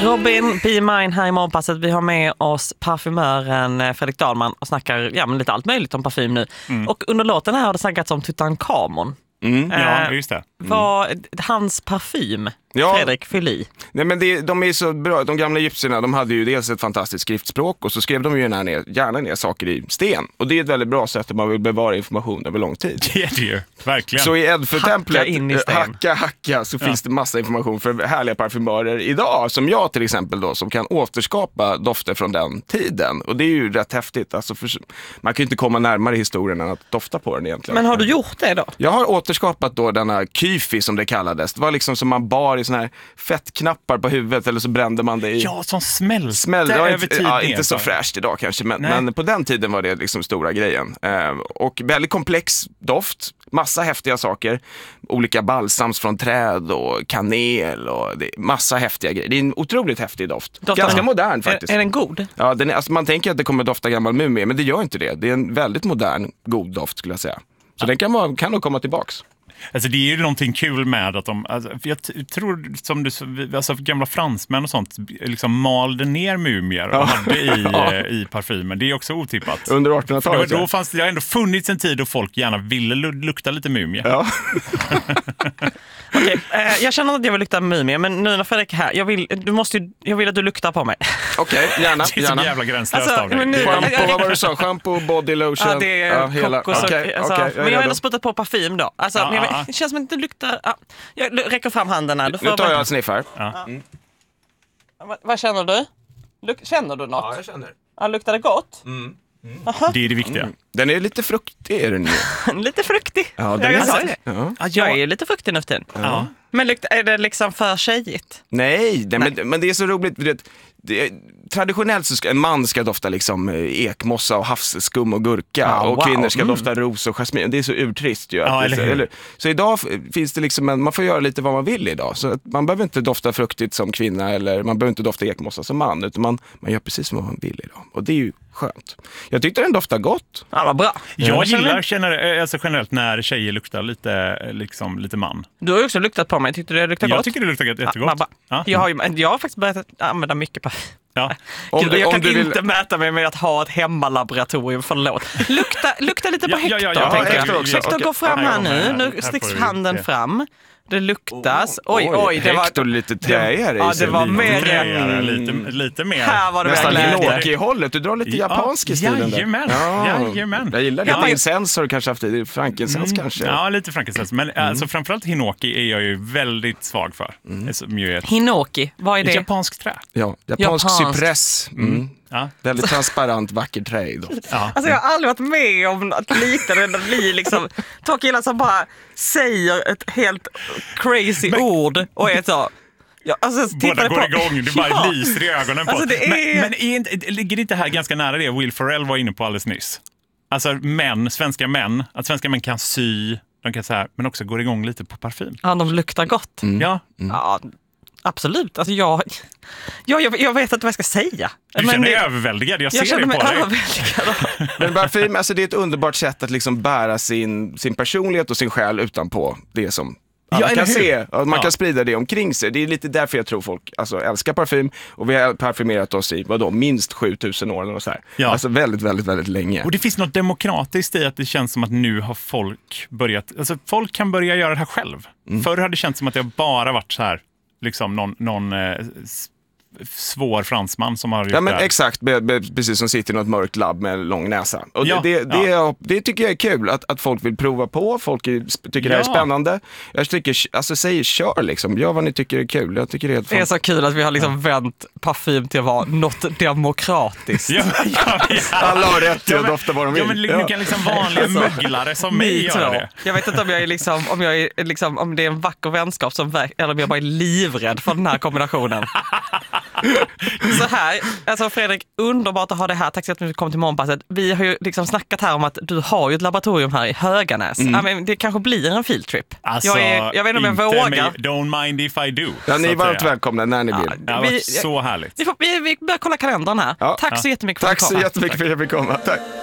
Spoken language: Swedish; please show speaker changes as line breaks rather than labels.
Robin, Be Mine här i Morgonpasset. Vi har med oss parfymören Fredrik Dahlman och snackar lite allt möjligt om parfym nu. Och under låten här har det snackats om Tutankhamon.
Ja, just det.
Vad hans parfym, Fredrik, fyll i.
Nej, men de är så bra. De gamla egyptierna, de hade ju dels ett fantastiskt skriftspråk och så skrev de ju gärna ner saker i sten. Och det är ett väldigt bra sätt om man vill bevara information över lång tid.
Det är det ju, verkligen.
Så i Edfu-templet,
hacka
så finns det massa information för härliga parfymörer idag. Som jag till exempel då, som kan återskapa dofter från den tiden. Och det är ju rätt häftigt. Alltså man kan ju inte komma närmare historien än att dofta på den egentligen.
Men har du gjort det då?
Jag har återskapat då denna kyfi som det kallades. Det var liksom som man bar i såna här fettknappar på huvudet eller så brände man det i...
Ja, som smälte
över tid. Ja, inte så fräscht idag kanske, men på den tiden var det liksom stora grejen. Och väldigt komplex doft, massa häftiga saker. Olika balsams från träd och kanel och massa häftiga grejer. Det är en otroligt häftig doft. Ganska modern faktiskt.
Är den god?
Ja, alltså man tänker att det kommer dofta gammal mumie, men det gör inte det. Det är en väldigt modern, god doft skulle jag säga. Så den kan nog komma tillbaks.
Alltså det är ju någonting kul med att jag tror som gamla fransmän och sånt liksom malde ner mumier och hade i parfymen. Det är också otippat.
Under 1800-talet.
Då fanns det ändå funnits en tid då folk gärna ville lukta lite mumie.
Ja.
Okej, jag känner att jag vill lukta mumie, men nu när Fredrik är här, jag vill att du luktar på mig.
Okej, gärna.
Det är så jävla gränslöst av dig.
Vad var det du sa? Shampoo, body lotion?
Ja, det är
hela.
kokos. Men jag har ändå sprutat på parfym då.
Ja.
Det känns som att det luktar... Jag räcker fram handen här.
Nu tar jag en sniff här.
Ja.
Vad känner du? Känner du något?
Ja, jag känner.
Ja, luktar det gott?
Det är det viktiga.
Den är lite fruktig, är den ju.
Lite fruktig.
Ja, den
jag sa
är
det.
Ja.
Jag är ju lite fruktig nu för tiden.
Ja.
Men är det liksom för tjejigt?
Nej. Men det är så roligt. Traditionellt så ska en man ska dofta liksom ekmossa och havsskum och gurka och kvinnor ska dofta ros och jasmin. Det är så urtrist ju. Så idag finns det liksom man får göra lite vad man vill idag. Så att man behöver inte dofta fruktigt som kvinna eller man behöver inte dofta ekmossa som man, utan man gör precis vad man vill idag. Och det är ju skönt. Jag tyckte den doftar gott.
Ja, vad bra.
Jag känner alltså generellt när tjejer luktar lite man.
Du har ju också luktat på mig. Tyckte du det luktar gott?
Jag tycker det luktar jättegott.
Ja. Jag har faktiskt börjat använda mycket parfym.
Ja.
Jag kan inte mäta mig med att ha ett hemmalaboratorium, förlåt. Lukta lite på Hector. Hector går fram här nu. Nu sticks handen fram. Det luktas. Oj, det var
Hector lite träigare.
Ja, det var mer
lite mer.
Här var det
nästan
glädje.
i hållet. Du drar lite japansk i stilen där.
Jajamän.
Jag gillar lite incens har du kanske haft i frankincense kanske.
Ja, lite frankincense. Men alltså, framförallt hinoki är jag ju väldigt svag för.
Hinoki, vad är det?
Japansk trä.
Ja, japansk cypress.
Ja.
Väldigt transparent, vacker trä.
Ja. Alltså jag har aldrig varit med om att liknande blir liksom två killar som bara säger ett helt crazy ord och är så... Ja, alltså,
båda går igång, det bara lyser i ögonen på
alltså,
Men ligger det inte här ganska nära det Will Ferrell var inne på alldeles nyss? Alltså svenska män kan sy, de kan så här, men också går igång lite på parfym.
Ja, de luktar gott.
Ja.
Ja, absolut. Alltså jag vet inte vad jag ska säga.
Du känner dig överväldigad, jag ser det på dig.
Men parfym, alltså det är ett underbart sätt att liksom bära sin personlighet och sin själ utanpå det som alla kan se. Man kan sprida det omkring sig. Det är lite därför jag tror folk älskar parfym. Och vi har parfymerat oss i minst 7000 år eller så här.
Ja.
Alltså väldigt, väldigt, väldigt länge.
Och det finns något demokratiskt i att det känns som att nu har folk börjat... Alltså folk kan börja göra det här själv. Förr hade det känts som att det bara varit så här, liksom någon svår fransman som har gjort
men exakt, precis som sitter i något mörkt labb med en lång näsa. Och det tycker jag är kul, att folk vill prova på, folk tycker det här är spännande. Jag tycker, säg kör liksom, gör vad ni tycker är kul. Jag tycker det är
så kul att vi har liksom vänt parfym till att vara något demokratiskt.
Alla har rätt till att dofta vad de vill.
Men kan liksom vanliga möglare som mig göra det.
Jag vet inte om jag är om det är en vacker vänskap eller om jag bara är livrädd för den här kombinationen. Så här, alltså Fredrik, underbart att ha det här. Tack så mycket för att du kom till Morgonpasset. Vi har ju liksom snackat här om att du har ju ett laboratorium här i Höganäs. Men det kanske blir en fieldtrip.
Alltså,
jag vet inte om jag vågar.
Don't mind if I do.
Ja, ni är varmt välkomna när ni vill.
Det har varit så härligt.
Vi börjar kolla kalendern här. Tack så jättemycket för att du kom.
Tack så jättemycket för att jag fick komma. Tack.